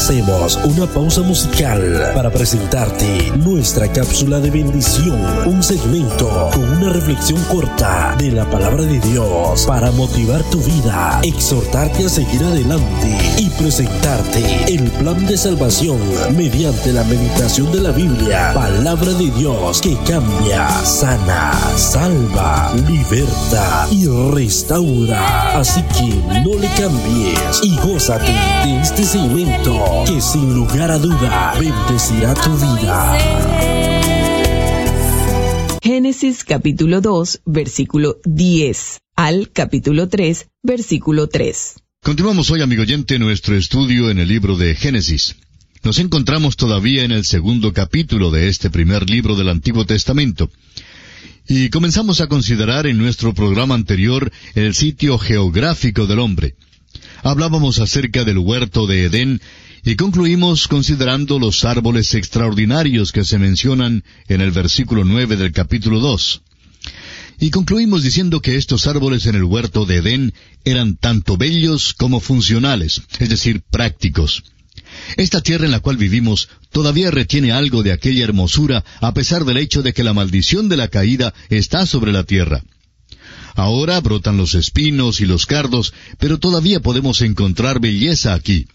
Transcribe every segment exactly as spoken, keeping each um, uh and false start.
Hacemos una pausa musical para presentarte nuestra cápsula de bendición, un segmento con una reflexión corta de la palabra de Dios para motivar tu vida, exhortarte a seguir adelante y presentarte el plan de salvación mediante la meditación de la Biblia, palabra de Dios que cambia, sana, salva, liberta y restaura. Así que no le cambies y gózate de este segmento que sin lugar a duda bendecirá tu vida. Génesis capítulo dos, versículo diez al capítulo tres, versículo tres. Continuamos hoy, amigo oyente, nuestro estudio en el libro de Génesis. Nos encontramos todavía en el segundo capítulo de este primer libro del Antiguo Testamento. Y comenzamos a considerar en nuestro programa anterior el sitio geográfico del hombre. Hablábamos acerca del huerto de Edén y concluimos considerando los árboles extraordinarios que se mencionan en el versículo nueve del capítulo dos. Y concluimos diciendo que estos árboles en el huerto de Edén eran tanto bellos como funcionales, es decir, prácticos. Esta tierra en la cual vivimos todavía retiene algo de aquella hermosura a pesar del hecho de que la maldición de la caída está sobre la tierra. Ahora brotan los espinos y los cardos, pero todavía podemos encontrar belleza aquí.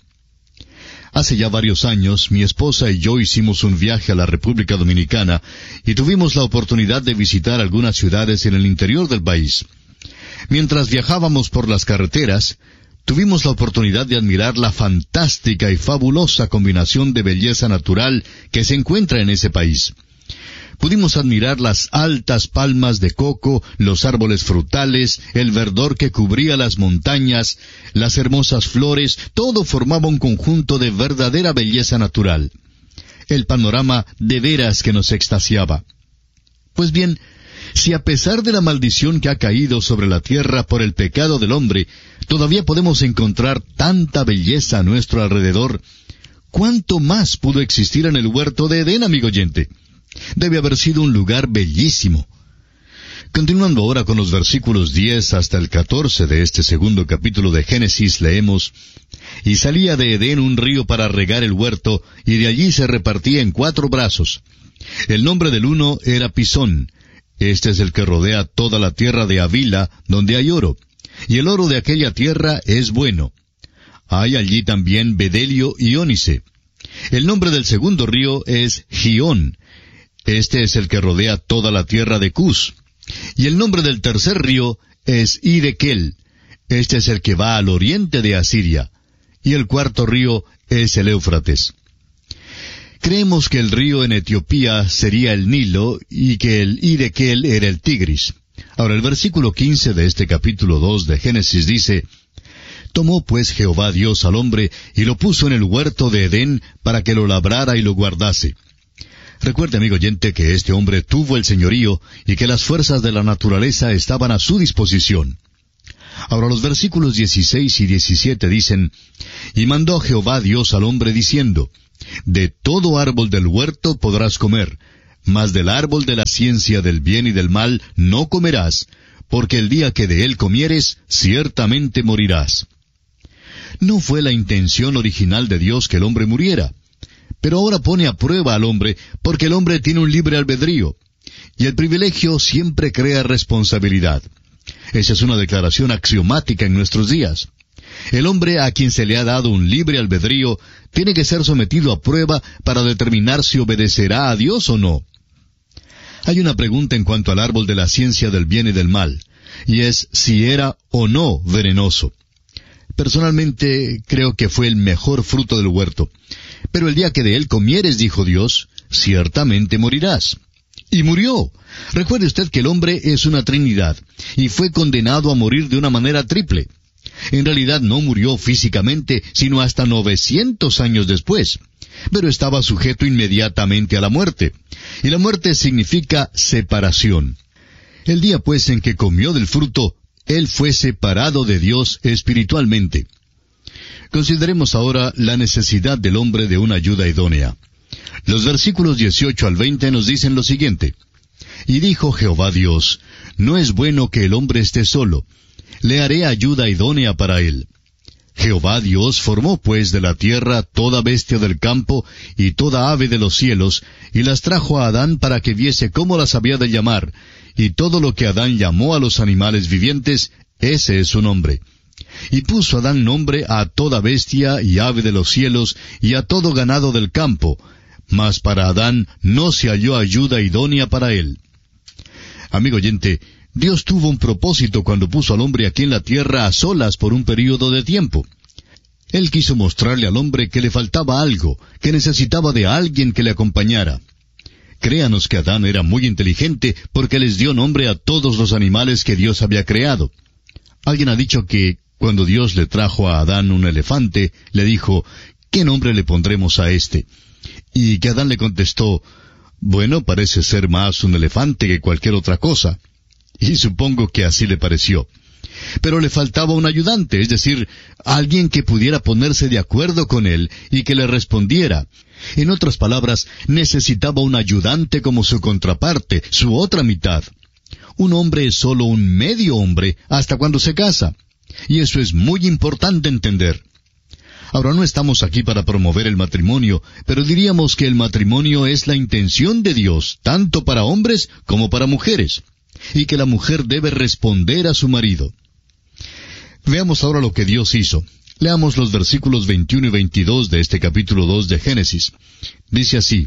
Hace ya varios años, mi esposa y yo hicimos un viaje a la República Dominicana y tuvimos la oportunidad de visitar algunas ciudades en el interior del país. Mientras viajábamos por las carreteras, tuvimos la oportunidad de admirar la fantástica y fabulosa combinación de belleza natural que se encuentra en ese país. Pudimos admirar las altas palmas de coco, los árboles frutales, el verdor que cubría las montañas, las hermosas flores, todo formaba un conjunto de verdadera belleza natural. El panorama de veras que nos extasiaba. Pues bien, si a pesar de la maldición que ha caído sobre la tierra por el pecado del hombre, todavía podemos encontrar tanta belleza a nuestro alrededor, ¿cuánto más pudo existir en el huerto de Edén, amigo oyente? Debe haber sido un lugar bellísimo. Continuando ahora con los versículos diez hasta el catorce de este segundo capítulo de Génesis, leemos: Y salía de Edén un río para regar el huerto, y de allí se repartía en cuatro brazos. El nombre del uno era Pisón. Este es el que rodea toda la tierra de Havila, donde hay oro. Y el oro de aquella tierra es bueno. Hay allí también bedelio y ónice. El nombre del segundo río es Gihón. Este es el que rodea toda la tierra de Cus. Y el nombre del tercer río es Hidekel. Este es el que va al oriente de Asiria. Y el cuarto río es el Éufrates. Creemos que el río en Etiopía sería el Nilo y que el Hidekel era el Tigris. Ahora el versículo quince de este capítulo dos de Génesis dice: Tomó pues Jehová Dios al hombre y lo puso en el huerto de Edén para que lo labrara y lo guardase. Recuerde, amigo oyente, que este hombre tuvo el señorío y que las fuerzas de la naturaleza estaban a su disposición. Ahora los versículos dieciséis y diecisiete dicen: Y mandó Jehová Dios al hombre diciendo: De todo árbol del huerto podrás comer, mas del árbol de la ciencia del bien y del mal no comerás, porque el día que de él comieres, ciertamente morirás. No fue la intención original de Dios que el hombre muriera. Pero ahora pone a prueba al hombre, porque el hombre tiene un libre albedrío, y el privilegio siempre crea responsabilidad. Esa es una declaración axiomática en nuestros días. El hombre a quien se le ha dado un libre albedrío tiene que ser sometido a prueba para determinar si obedecerá a Dios o no. Hay una pregunta en cuanto al árbol de la ciencia del bien y del mal, y es si era o no venenoso. Personalmente creo que fue el mejor fruto del huerto. Pero el día que de él comieres, dijo Dios, ciertamente morirás. Y murió. Recuerde usted que el hombre es una trinidad, y fue condenado a morir de una manera triple. En realidad no murió físicamente, sino hasta novecientos años después. Pero estaba sujeto inmediatamente a la muerte. Y la muerte significa separación. El día pues en que comió del fruto, él fue separado de Dios espiritualmente. Consideremos ahora la necesidad del hombre de una ayuda idónea. Los versículos dieciocho al veinte nos dicen lo siguiente: Y dijo Jehová Dios: No es bueno que el hombre esté solo. Le haré ayuda idónea para él. Jehová Dios formó pues de la tierra toda bestia del campo y toda ave de los cielos, y las trajo a Adán para que viese cómo las había de llamar, y todo lo que Adán llamó a los animales vivientes, ese es su nombre. Y puso Adán nombre a toda bestia y ave de los cielos, y a todo ganado del campo, mas para Adán no se halló ayuda idónea para él. Amigo oyente, Dios tuvo un propósito cuando puso al hombre aquí en la tierra a solas por un período de tiempo. Él quiso mostrarle al hombre que le faltaba algo, que necesitaba de alguien que le acompañara. Créanos que Adán era muy inteligente porque les dio nombre a todos los animales que Dios había creado. Alguien ha dicho que cuando Dios le trajo a Adán un elefante, le dijo, ¿qué nombre le pondremos a este? Y que Adán le contestó, bueno, parece ser más un elefante que cualquier otra cosa. Y supongo que así le pareció. Pero le faltaba un ayudante, es decir, alguien que pudiera ponerse de acuerdo con él y que le respondiera. En otras palabras, necesitaba un ayudante como su contraparte, su otra mitad. Un hombre es solo un medio hombre hasta cuando se casa. Y eso es muy importante entender. Ahora, no estamos aquí para promover el matrimonio, pero diríamos que el matrimonio es la intención de Dios, tanto para hombres como para mujeres, y que la mujer debe responder a su marido. Veamos ahora lo que Dios hizo. Leamos los versículos veintiuno y veintidós de este capítulo dos de Génesis. Dice así,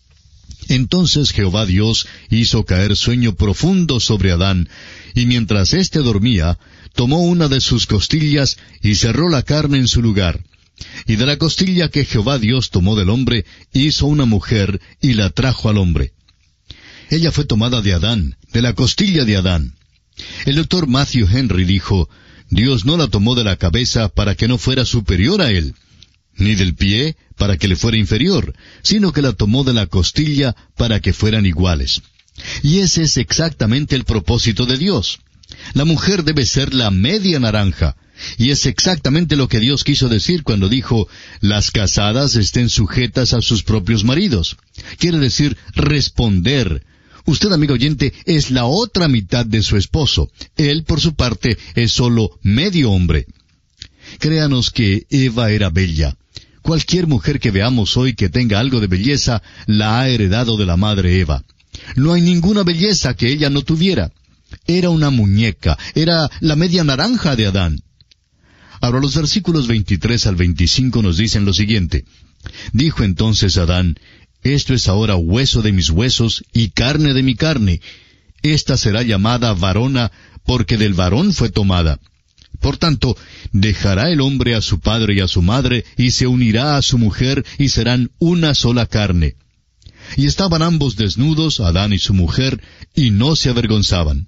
Entonces Jehová Dios hizo caer sueño profundo sobre Adán, y mientras éste dormía, tomó una de sus costillas y cerró la carne en su lugar. Y de la costilla que Jehová Dios tomó del hombre, hizo una mujer y la trajo al hombre. Ella fue tomada de Adán, de la costilla de Adán. El doctor Matthew Henry dijo, Dios no la tomó de la cabeza para que no fuera superior a él, ni del pie para que le fuera inferior, sino que la tomó de la costilla para que fueran iguales. Y ese es exactamente el propósito de Dios. La mujer debe ser la media naranja, y es exactamente lo que Dios quiso decir cuando dijo, las casadas estén sujetas a sus propios maridos. Quiere decir responder. Usted, amigo oyente, es la otra mitad de su esposo. Él, por su parte, es solo medio hombre. Créanos que Eva era bella. Cualquier mujer que veamos hoy que tenga algo de belleza, la ha heredado de la madre Eva. No hay ninguna belleza que ella no tuviera. Era una muñeca, era la media naranja de Adán. Ahora los versículos veintitrés al veinticinco nos dicen lo siguiente. Dijo entonces Adán, Esto es ahora hueso de mis huesos y carne de mi carne. Esta será llamada varona, porque del varón fue tomada. Por tanto, dejará el hombre a su padre y a su madre, y se unirá a su mujer, y serán una sola carne. Y estaban ambos desnudos, Adán y su mujer, y no se avergonzaban.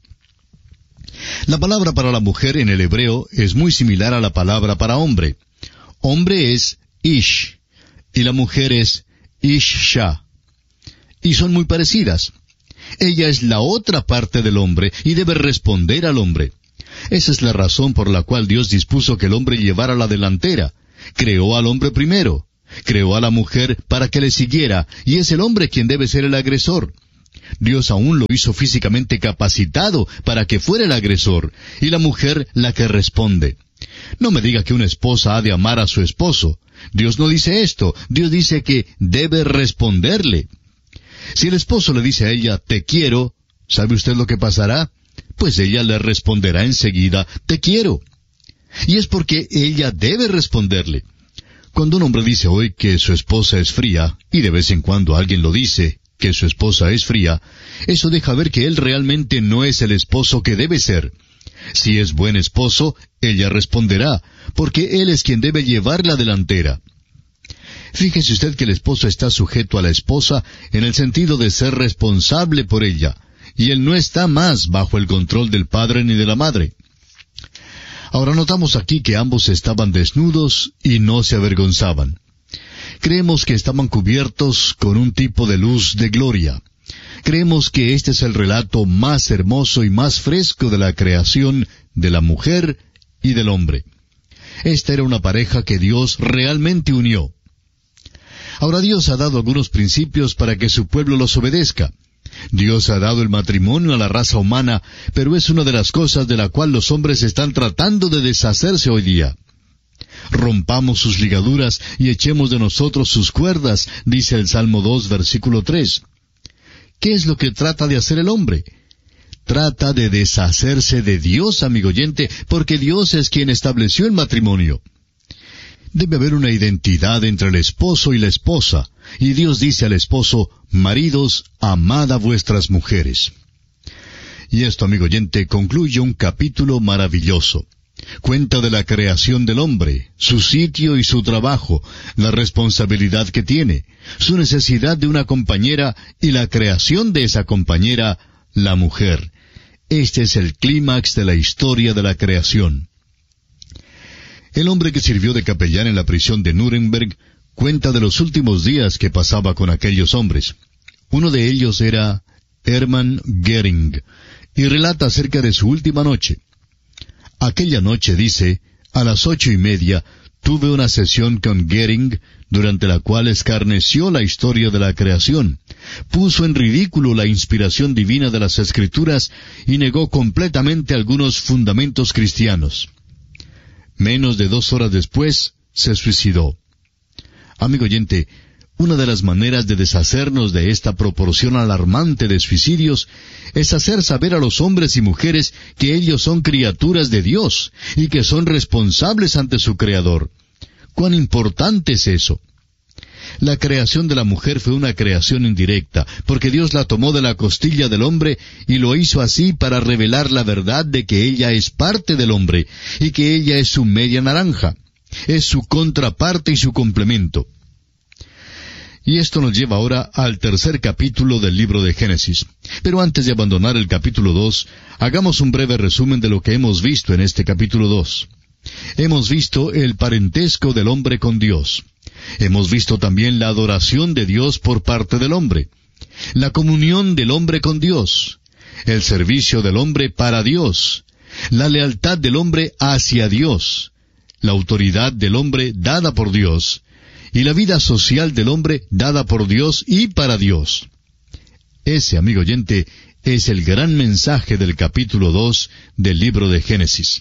La palabra para la mujer en el hebreo es muy similar a la palabra para hombre. Hombre es ish, y la mujer es Isha. Y son muy parecidas. Ella es la otra parte del hombre y debe responder al hombre. Esa es la razón por la cual Dios dispuso que el hombre llevara la delantera. Creó al hombre primero. Creó a la mujer para que le siguiera, y es el hombre quien debe ser el agresor. Dios aún lo hizo físicamente capacitado para que fuera el agresor, y la mujer la que responde. No me diga que una esposa ha de amar a su esposo. Dios no dice esto. Dios dice que debe responderle. Si el esposo le dice a ella, te quiero, ¿sabe usted lo que pasará? Pues ella le responderá enseguida, te quiero. Y es porque ella debe responderle. Cuando un hombre dice hoy que su esposa es fría, y de vez en cuando alguien lo dice, que su esposa es fría, eso deja ver que él realmente no es el esposo que debe ser. Si es buen esposo, ella responderá, porque él es quien debe llevar la delantera. Fíjese usted que el esposo está sujeto a la esposa en el sentido de ser responsable por ella, y él no está más bajo el control del padre ni de la madre. Ahora notamos aquí que ambos estaban desnudos y no se avergonzaban. Creemos que estaban cubiertos con un tipo de luz de gloria. Creemos que este es el relato más hermoso y más fresco de la creación de la mujer y del hombre. Esta era una pareja que Dios realmente unió. Ahora Dios ha dado algunos principios para que su pueblo los obedezca. Dios ha dado el matrimonio a la raza humana, pero es una de las cosas de la cual los hombres están tratando de deshacerse hoy día. Rompamos sus ligaduras y echemos de nosotros sus cuerdas, dice el Salmo dos, versículo tres. ¿Qué es lo que trata de hacer el hombre? Trata de deshacerse de Dios, amigo oyente, porque Dios es quien estableció el matrimonio. Debe haber una identidad entre el esposo y la esposa, y Dios dice al esposo, maridos, amad a vuestras mujeres. Y esto, amigo oyente, concluye un capítulo maravilloso. Cuenta de la creación del hombre, su sitio y su trabajo, la responsabilidad que tiene, su necesidad de una compañera y la creación de esa compañera, la mujer. Este es el clímax de la historia de la creación. El hombre que sirvió de capellán en la prisión de Nuremberg cuenta de los últimos días que pasaba con aquellos hombres. Uno de ellos era Hermann Göring, y relata acerca de su última noche. Aquella noche, dice, a las ocho y media, tuve una sesión con Göring, durante la cual escarneció la historia de la creación, puso en ridículo la inspiración divina de las Escrituras y negó completamente algunos fundamentos cristianos. Menos de dos horas después, se suicidó. Amigo oyente, una de las maneras de deshacernos de esta proporción alarmante de suicidios es hacer saber a los hombres y mujeres que ellos son criaturas de Dios y que son responsables ante su Creador. ¿Cuán importante es eso? La creación de la mujer fue una creación indirecta, porque Dios la tomó de la costilla del hombre y lo hizo así para revelar la verdad de que ella es parte del hombre y que ella es su media naranja, es su contraparte y su complemento. Y esto nos lleva ahora al tercer capítulo del libro de Génesis. Pero antes de abandonar el capítulo dos, hagamos un breve resumen de lo que hemos visto en este capítulo dos. Hemos visto el parentesco del hombre con Dios. Hemos visto también la adoración de Dios por parte del hombre, la comunión del hombre con Dios, el servicio del hombre para Dios, la lealtad del hombre hacia Dios, la autoridad del hombre dada por Dios, y la vida social del hombre dada por Dios y para Dios. Ese, amigo oyente, es el gran mensaje del capítulo dos del libro de Génesis.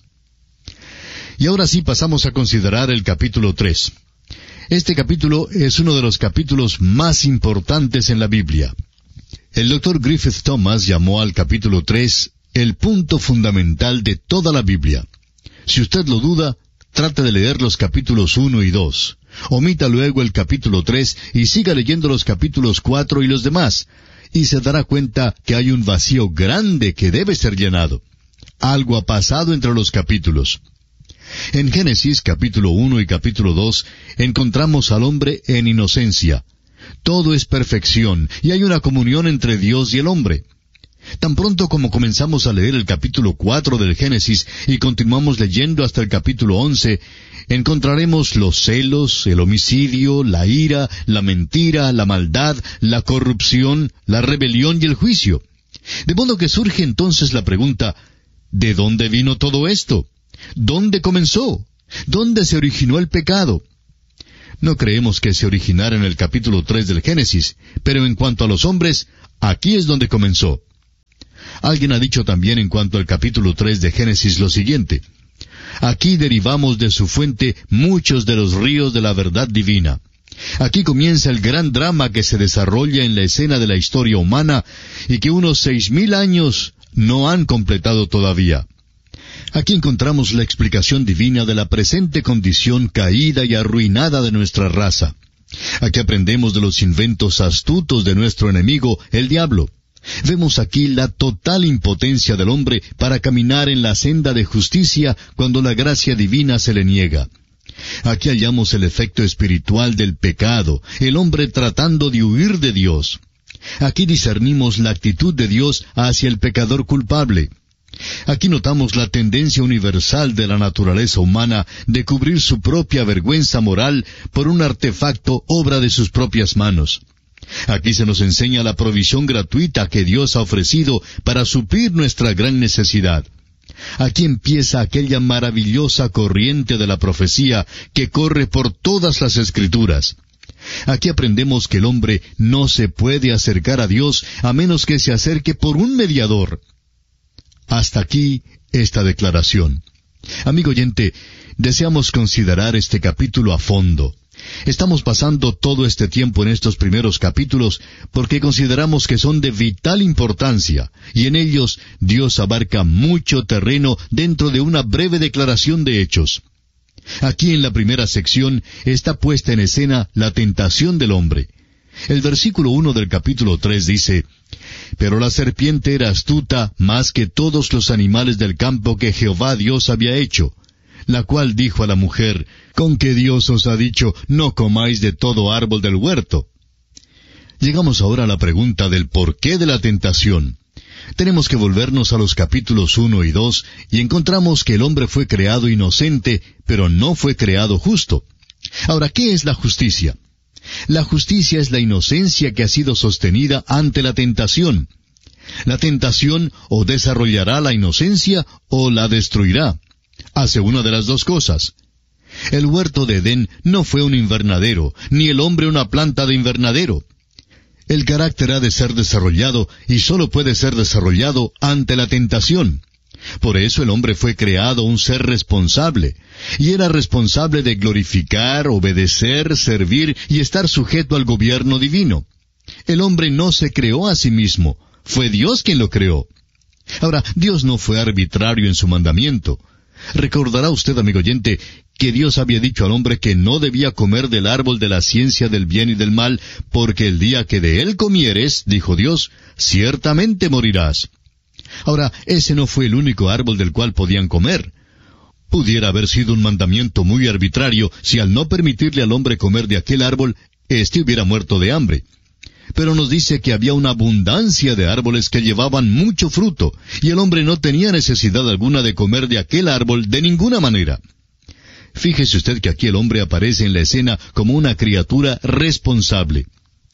Y ahora sí pasamos a considerar el capítulo tres. Este capítulo es uno de los capítulos más importantes en la Biblia. El doctor Griffith Thomas llamó al capítulo tres el punto fundamental de toda la Biblia. Si usted lo duda, trate de leer los capítulos uno y dos. Omita luego el capítulo tres y siga leyendo los capítulos cuatro y los demás, y se dará cuenta que hay un vacío grande que debe ser llenado. Algo ha pasado entre los capítulos. En Génesis capítulo uno y capítulo dos encontramos al hombre en inocencia. Todo es perfección y hay una comunión entre Dios y el hombre. Tan pronto como comenzamos a leer el capítulo cuatro del Génesis y continuamos leyendo hasta el capítulo once, encontraremos los celos, el homicidio, la ira, la mentira, la maldad, la corrupción, la rebelión y el juicio. De modo que surge entonces la pregunta, ¿de dónde vino todo esto? ¿Dónde comenzó? ¿Dónde se originó el pecado? No creemos que se originara en el capítulo tres del Génesis, pero en cuanto a los hombres, aquí es donde comenzó. Alguien ha dicho también en cuanto al capítulo tres de Génesis lo siguiente: aquí derivamos de su fuente muchos de los ríos de la verdad divina. Aquí comienza el gran drama que se desarrolla en la escena de la historia humana y que unos seis mil años no han completado todavía. Aquí encontramos la explicación divina de la presente condición caída y arruinada de nuestra raza. Aquí aprendemos de los inventos astutos de nuestro enemigo, el diablo. Vemos aquí la total impotencia del hombre para caminar en la senda de justicia cuando la gracia divina se le niega. Aquí hallamos el efecto espiritual del pecado, el hombre tratando de huir de Dios. Aquí discernimos la actitud de Dios hacia el pecador culpable. Aquí notamos la tendencia universal de la naturaleza humana de cubrir su propia vergüenza moral por un artefacto obra de sus propias manos. Aquí se nos enseña la provisión gratuita que Dios ha ofrecido para suplir nuestra gran necesidad. Aquí empieza aquella maravillosa corriente de la profecía que corre por todas las Escrituras. Aquí aprendemos que el hombre no se puede acercar a Dios a menos que se acerque por un mediador. Hasta aquí esta declaración. Amigo oyente, deseamos considerar este capítulo a fondo. Estamos pasando todo este tiempo en estos primeros capítulos porque consideramos que son de vital importancia, y en ellos Dios abarca mucho terreno dentro de una breve declaración de hechos. Aquí en la primera sección está puesta en escena la tentación del hombre. El versículo uno del capítulo tres dice: Pero la serpiente era astuta más que todos los animales del campo que Jehová Dios había hecho, la cual dijo a la mujer: ¿Con qué Dios os ha dicho, no comáis de todo árbol del huerto? Llegamos ahora a la pregunta del porqué de la tentación. Tenemos que volvernos a los capítulos uno y dos, y encontramos que el hombre fue creado inocente, pero no fue creado justo. Ahora, ¿qué es la justicia? La justicia es la inocencia que ha sido sostenida ante la tentación. La tentación o desarrollará la inocencia o la destruirá. Hace una de las dos cosas. El huerto de Edén no fue un invernadero, ni el hombre una planta de invernadero. El carácter ha de ser desarrollado, y sólo puede ser desarrollado ante la tentación. Por eso el hombre fue creado un ser responsable, y era responsable de glorificar, obedecer, servir y estar sujeto al gobierno divino. El hombre no se creó a sí mismo, fue Dios quien lo creó. Ahora, Dios no fue arbitrario en su mandamiento. Recordará usted, amigo oyente, que Dios había dicho al hombre que no debía comer del árbol de la ciencia del bien y del mal, porque el día que de él comieres, dijo Dios, ciertamente morirás. Ahora, ese no fue el único árbol del cual podían comer. Pudiera haber sido un mandamiento muy arbitrario si al no permitirle al hombre comer de aquel árbol, éste hubiera muerto de hambre. Pero nos dice que había una abundancia de árboles que llevaban mucho fruto, y el hombre no tenía necesidad alguna de comer de aquel árbol de ninguna manera. Fíjese usted que aquí el hombre aparece en la escena como una criatura responsable.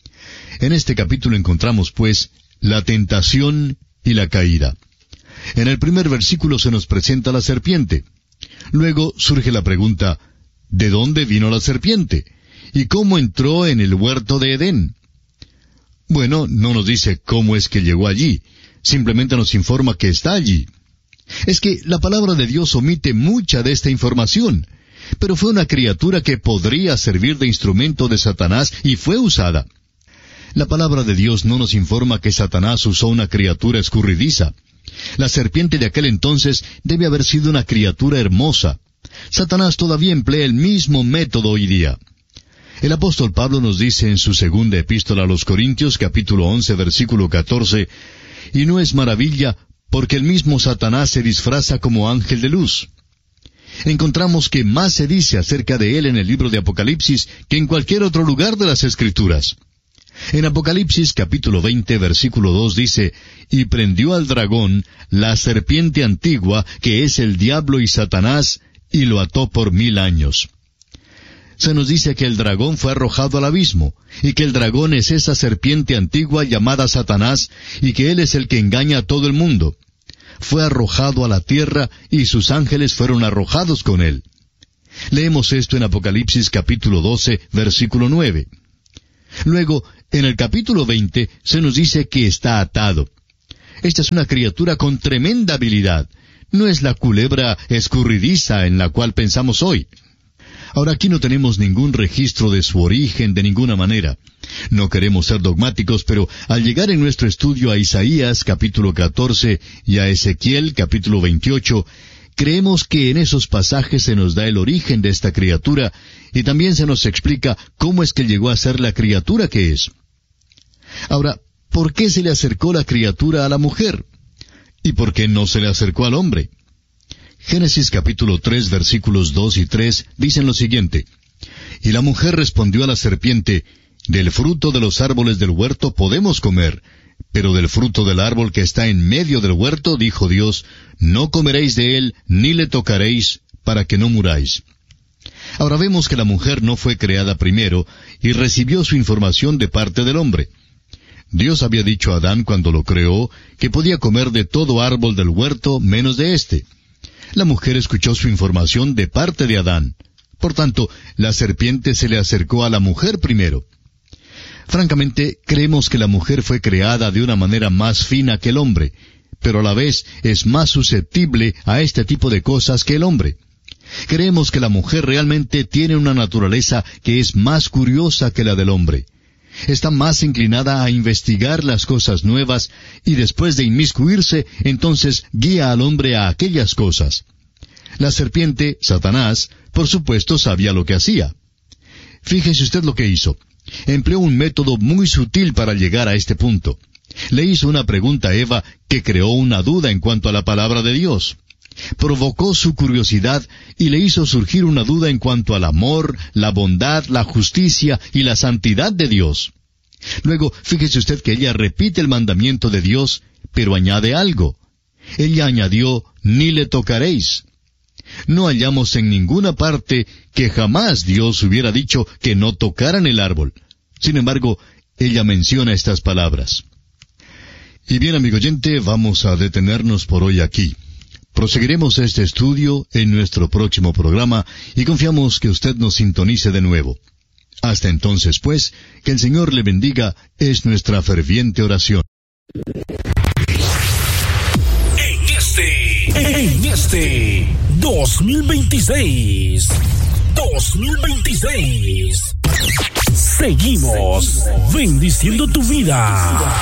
En este capítulo encontramos, pues, la tentación y la caída. En el primer versículo se nos presenta la serpiente. Luego surge la pregunta: ¿de dónde vino la serpiente? ¿Y cómo entró en el huerto de Edén? Bueno, no nos dice cómo es que llegó allí, simplemente nos informa que está allí. Es que la palabra de Dios omite mucha de esta información, pero fue una criatura que podría servir de instrumento de Satanás y fue usada. La palabra de Dios no nos informa que Satanás usó una criatura escurridiza. La serpiente de aquel entonces debe haber sido una criatura hermosa. Satanás todavía emplea el mismo método hoy día. El apóstol Pablo nos dice en su segunda epístola a los Corintios, capítulo once, versículo catorce, «Y no es maravilla, porque el mismo Satanás se disfraza como ángel de luz». Encontramos que más se dice acerca de él en el libro de Apocalipsis que en cualquier otro lugar de las Escrituras. En Apocalipsis capítulo veinte, versículo dos dice, «Y prendió al dragón, la serpiente antigua, que es el diablo y Satanás, y lo ató por mil años». Se nos dice que el dragón fue arrojado al abismo, y que el dragón es esa serpiente antigua llamada Satanás, y que él es el que engaña a todo el mundo. Fue arrojado a la tierra, y sus ángeles fueron arrojados con él. Leemos esto en Apocalipsis capítulo doce, versículo nueve. Luego, en el capítulo veinte, se nos dice que está atado. Esta es una criatura con tremenda habilidad. No es la culebra escurridiza en la cual pensamos hoy. Ahora aquí no tenemos ningún registro de su origen de ninguna manera. No queremos ser dogmáticos, pero al llegar en nuestro estudio a Isaías capítulo catorce y a Ezequiel capítulo veintiocho, creemos que en esos pasajes se nos da el origen de esta criatura y también se nos explica cómo es que llegó a ser la criatura que es. Ahora, ¿por qué se le acercó la criatura a la mujer? ¿Y por qué no se le acercó al hombre? Génesis capítulo tres, versículos dos y tres, dicen lo siguiente: «Y la mujer respondió a la serpiente, Del fruto de los árboles del huerto podemos comer, pero del fruto del árbol que está en medio del huerto, dijo Dios, no comeréis de él, ni le tocaréis, para que no muráis». Ahora vemos que la mujer no fue creada primero, y recibió su información de parte del hombre. Dios había dicho a Adán cuando lo creó, que podía comer de todo árbol del huerto, menos de éste. La mujer escuchó su información de parte de Adán. Por tanto, la serpiente se le acercó a la mujer primero. Francamente, creemos que la mujer fue creada de una manera más fina que el hombre, pero a la vez es más susceptible a este tipo de cosas que el hombre. Creemos que la mujer realmente tiene una naturaleza que es más curiosa que la del hombre. Está más inclinada a investigar las cosas nuevas y después de inmiscuirse, entonces guía al hombre a aquellas cosas. La serpiente, Satanás, por supuesto sabía lo que hacía. Fíjese usted lo que hizo. Empleó un método muy sutil para llegar a este punto. Le hizo una pregunta a Eva que creó una duda en cuanto a la palabra de Dios. Provocó su curiosidad y le hizo surgir una duda en cuanto al amor, la bondad, la justicia y la santidad de Dios. Luego, fíjese usted que ella repite el mandamiento de Dios, pero añade algo. Ella añadió, ni le tocaréis. No hallamos en ninguna parte que jamás Dios hubiera dicho que no tocaran el árbol. Sin embargo, ella menciona estas palabras. Y bien, amigo oyente, vamos a detenernos por hoy aquí. Proseguiremos este estudio en nuestro próximo programa y confiamos que usted nos sintonice de nuevo. Hasta entonces, pues, que el Señor le bendiga es nuestra ferviente oración. En este, en este dos mil veintiséis, dos mil veintiséis, seguimos bendiciendo tu vida.